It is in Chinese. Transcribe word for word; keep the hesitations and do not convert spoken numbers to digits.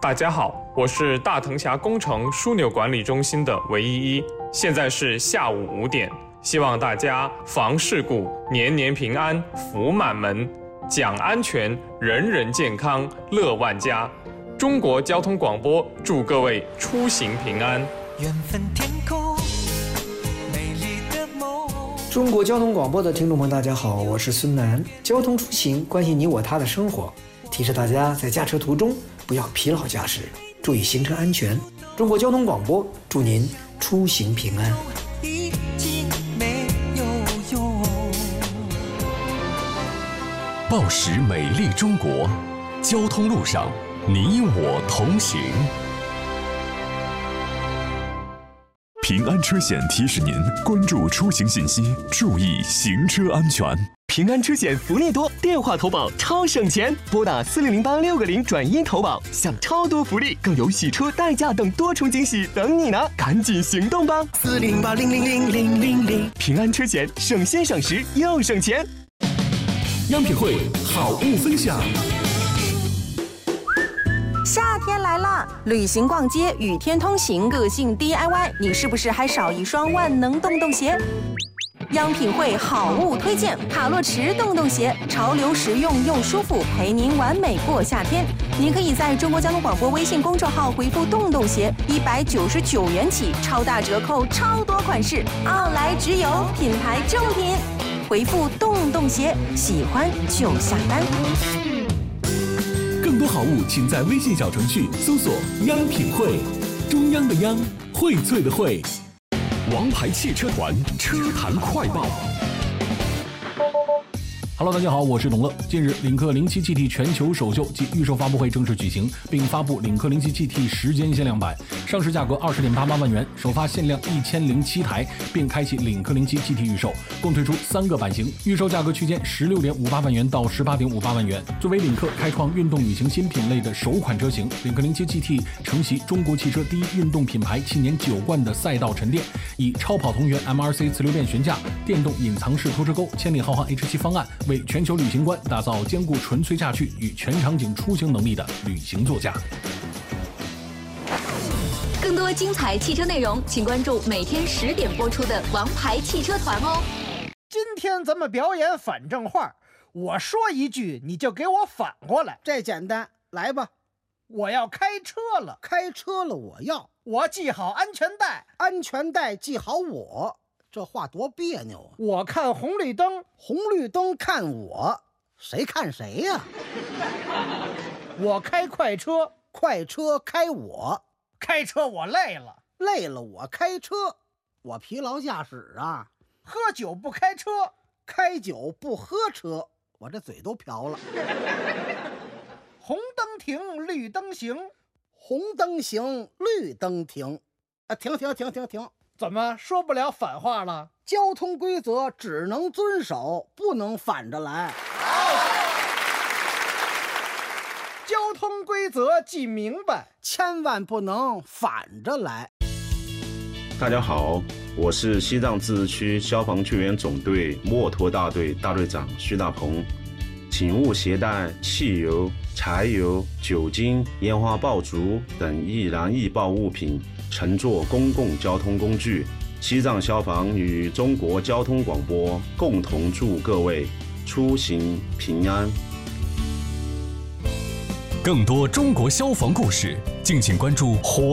大家好，我是大藤峡工程枢纽管理中心的韦依依，现在是下午五点，希望大家防事故，年年平安，福满门，讲安全，人人健康，乐万家。中国交通广播祝各位出行平安。 缘分天空，美丽的梦。 中国交通广播的听众们，大家好，我是孙楠。交通出行关系你我他的生活，提示大家在驾车途中不要疲劳驾驶，注意行车安全。中国交通广播祝您出行平安。 已经没有用。 报时美丽中国，交通路上你我同行。 平安车险提示您关注出行信息，注意行车安全。 平安车险福利多，电话投保超省钱，拨打四零零八六个零转一投保，享超多福利，更有洗车、代驾等多重惊喜等你呢！赶紧行动吧！ 四零八零零零零零零。 平安车险，省心省时又省钱。 央品汇好物分享。 夏天来了，旅行逛街，与天同行，个性 D I Y， 你是不是还少一双万能洞洞鞋？央品汇好物推荐卡洛驰洞洞鞋，潮流实用又舒服，陪您完美过夏天。您可以在中国交通广播微信公众号回复洞洞鞋，一百九十九元起，超大折扣，超多款式，奥莱直邮，品牌正品。回复洞洞鞋，喜欢就下单。 更多好物，请在微信小程序搜索“央品汇”，中央的央，荟萃的荟。 王牌汽车团车坛快报。 Hello， 大家好，我是董乐。近日，领克零七 G T 全球首秀及预售发布会正式举行，并发布领克零七 G T 时间限量版，上市价格二十点八八万元，首发限量一千零七台，并开启领克零七 G T 预售，共推出三个版型，预售价格区间十六点五八万元到十八点五八万元。作为领克开创运动旅行新品类的首款车型，领克零七 G T 承袭中国汽车第一运动品牌七年九冠的赛道沉淀，以超跑同源 M R C 磁流变悬架、电动隐藏式拖车钩、千里浩瀚 H 七 方案，为全球旅行观打造兼顾纯粹驾趣与全场景出行能力的旅行座驾。 更多精彩汽车内容，请关注每天十点播出的《王牌汽车团》哦。 今天咱们表演反正话，我说一句你就给我反过来。 这简单，来吧。 我要开车了， 开车了，我要我系好安全带， 安全带系好我。这话多别扭啊！ 我看红绿灯， 红绿灯看我，谁看谁呀？ 我开快车， 快车开我， 开车我累了， 累了我开车，我疲劳驾驶啊！ 喝酒不开车， 开酒不喝车，我这嘴都瓢了。 红灯停，绿灯行， 红灯行，绿灯停，啊，停停停停停。 怎么说不了反话了？ 交通规则只能遵守，不能反着来。 交通规则记明白， 千万不能反着来。 大家好，我是西藏自治区消防救援总队墨脱大队大队长徐大鹏，请勿携带汽油、柴油、酒精、烟花爆竹等易燃易爆物品乘坐公共交通工具。西藏消防与中国交通广播共同祝各位出行平安。 更多中国消防故事，敬请关注火